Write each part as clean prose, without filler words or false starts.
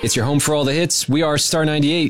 It's your home for all the hits. We are Star 98.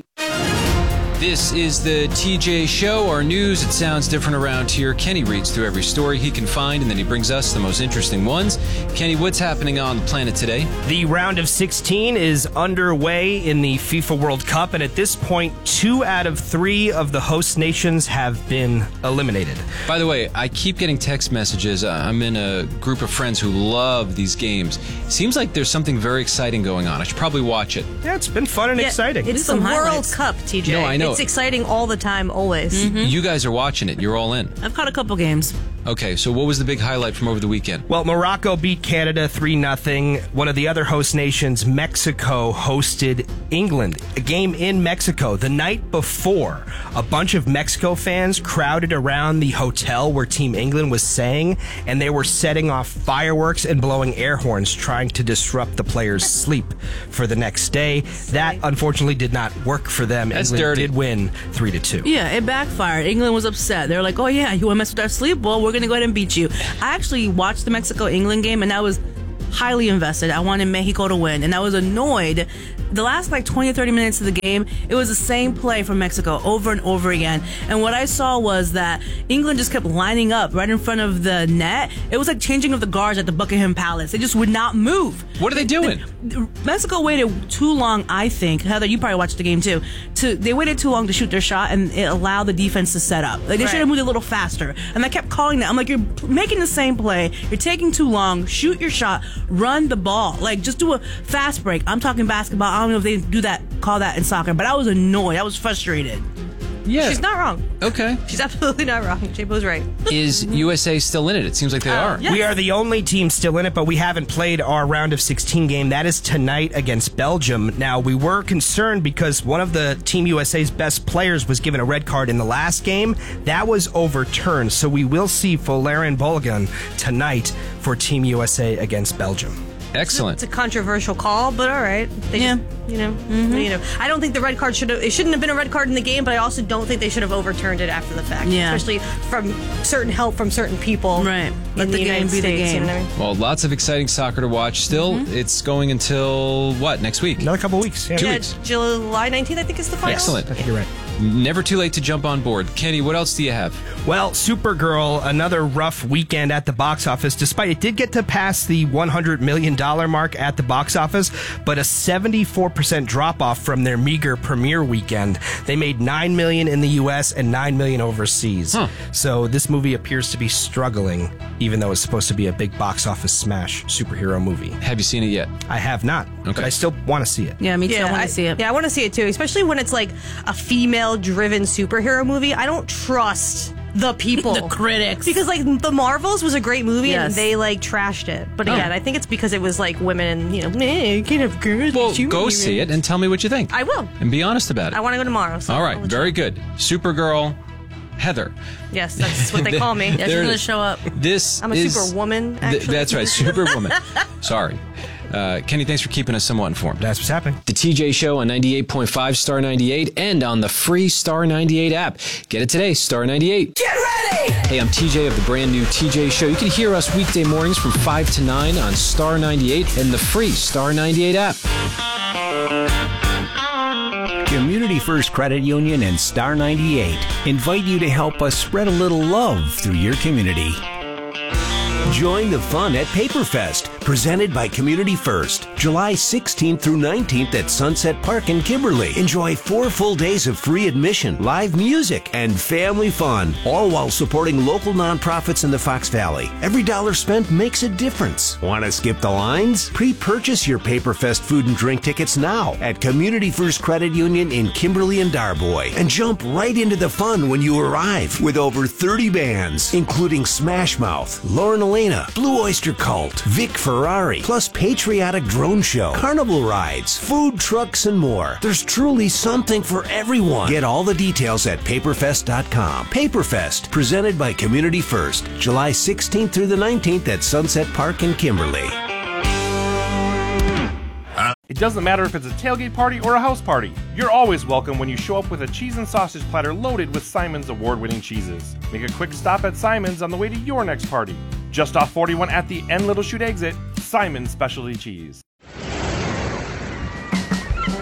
This is the TJ Show, our news. It sounds different around here. Kenny reads through every story he can find, and then he brings us the most interesting ones. Kenny, what's happening on the planet today? The round of 16 is underway in the FIFA World Cup, and at this point, 2 out of 3 of the host nations have been eliminated. By the way, I keep getting text messages. I'm in a group of friends who love these games. Seems like there's something very exciting going on. I should probably watch it. Yeah, it's been fun and exciting. It's the World Cup, TJ. No, I know. It's exciting all the time, always. Mm-hmm. You guys are watching it. You're all in. I've caught a couple games. Okay, so what was the big highlight from over the weekend? Well, Morocco beat Canada 3-0. One of the other host nations, Mexico, hosted England. A game in Mexico. The night before, a bunch of Mexico fans crowded around the hotel where Team England was staying, and they were setting off fireworks and blowing air horns, trying to disrupt the players' sleep for the next day. That, unfortunately, did not work for them. That's England dirty. did win 3-2. Yeah, it backfired. England was upset. They were like, oh yeah, you want to mess with our sleep? Well, we're going to go ahead and beat you. I actually watched the Mexico-England game, and I was highly invested. I wanted Mexico to win, and I was annoyed. The last 20 or 30 minutes of the game, it was the same play from Mexico over and over again. And what I saw was that England just kept lining up right in front of the net. It was like changing of the guards at the Buckingham Palace. They just would not move. What are they doing? Mexico waited too long, I think. Heather, you probably watched the game too. They waited too long to shoot their shot, and it allowed the defense to set up. They should have moved a little faster. And I kept calling that. I'm like, you're making the same play. You're taking too long. Shoot your shot. Run the ball. Just do a fast break. I'm talking basketball. I don't know if they call that in soccer, but I was annoyed. I was frustrated. Yeah. She's not wrong. Okay. She's absolutely not wrong. J-Bo's right. Is USA still in it? It seems like they are. Yes. We are the only team still in it, but we haven't played our round of 16 game. That is tonight against Belgium. Now, we were concerned because one of the Team USA's best players was given a red card in the last game. That was overturned, so we will see Folarin Balogun tonight for Team USA against Belgium. Excellent. It's a controversial call, but all right. I don't think the red card shouldn't have been a red card in the game, but I also don't think they should have overturned it after the fact. Yeah. Especially from certain help from certain people. Right. Let the game be the game. You know what I mean? Well, lots of exciting soccer to watch. Still, it's going until, what, next week? Another couple weeks. Yeah. 2 weeks. July 19th, I think, is the final. Excellent. I think you're right. Never too late to jump on board. Kenny, what else do you have? Well, Supergirl, another rough weekend at the box office, despite it did get to pass the $100 million mark at the box office, but a 74% drop-off from their meager premiere weekend. They made $9 million in the U.S. and $9 million overseas. Huh. So this movie appears to be struggling, even though it's supposed to be a big box office smash superhero movie. Have you seen it yet? I have not, but I still want to see it. Yeah, me too. I want to see it. Yeah, I want to see it too, especially when it's like a female-driven superhero movie. I don't trust the people. The critics. Because The Marvels was a great movie and Yes. they trashed it. But again, I think it's because it was women and, you can't have girls. Well, go see it and tell me what you think. I will. And be honest about it. I want to go tomorrow. So All right, I'll let you very know. good. Supergirl, Heather. Yes, that's what they call me. Yeah, she's There it going to is. show up. This I'm a is superwoman, actually. That's right, superwoman. Sorry. Kenny, thanks for keeping us somewhat informed. That's what's happening. The TJ Show on 98.5 Star 98 and on the free Star 98 app. Get it today, Star 98. Get ready! Hey, I'm TJ of the brand new TJ Show. You can hear us weekday mornings from 5 to 9 on Star 98 and the free Star 98 app. Community First Credit Union and Star 98 invite you to help us spread a little love through your community. Join the fun at Paperfest, presented by Community First, July 16th through 19th at Sunset Park in Kimberly. Enjoy 4 full days of free admission, live music, and family fun, all while supporting local nonprofits in the Fox Valley. Every dollar spent makes a difference. Want to skip the lines? Pre-purchase your Paperfest food and drink tickets now at Community First Credit Union in Kimberly and Darboy, and jump right into the fun when you arrive with over 30 bands, including Smash Mouth, Lauren Elena, Blue Oyster Cult, Vic Ferrari, plus Patriotic Drone Show, carnival rides, food trucks, and more. There's truly something for everyone. Get all the details at paperfest.com. Paperfest, presented by Community First, July 16th through the 19th at Sunset Park in Kimberly. It doesn't matter if it's a tailgate party or a house party. You're always welcome when you show up with a cheese and sausage platter loaded with Simon's award-winning cheeses. Make a quick stop at Simon's on the way to your next party. Just off 41 at the N Little Chute exit, Simon's Specialty Cheese.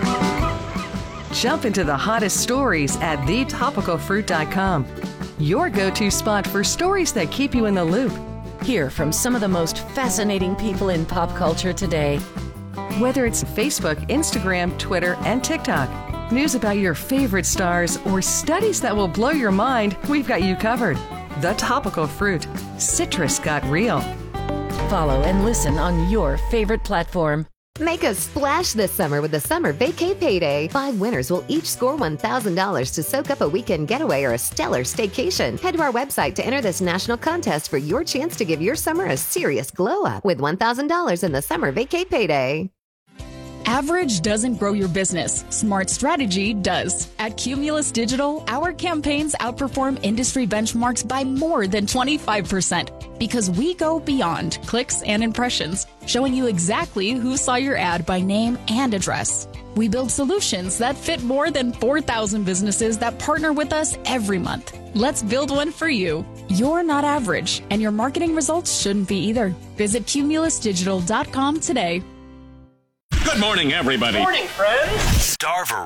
Jump into the hottest stories at thetopicalfruit.com. Your go-to spot for stories that keep you in the loop. Hear from some of the most fascinating people in pop culture today. Whether it's Facebook, Instagram, Twitter, and TikTok, news about your favorite stars, or studies that will blow your mind, we've got you covered. The Topical Fruit. Citrus got real. Follow and listen on your favorite platform. Make a splash this summer with the Summer Vacay Payday. 5 winners will each score $1,000 to soak up a weekend getaway or a stellar staycation. Head to our website to enter this national contest for your chance to give your summer a serious glow up with $1,000 in the Summer Vacay Payday. Average doesn't grow your business. Smart strategy does. At Cumulus Digital, our campaigns outperform industry benchmarks by more than 25% because we go beyond clicks and impressions, showing you exactly who saw your ad by name and address. We build solutions that fit more than 4,000 businesses that partner with us every month. Let's build one for you. You're not average, and your marketing results shouldn't be either. Visit cumulusdigital.com today. Good morning, everybody. Morning, friends. Star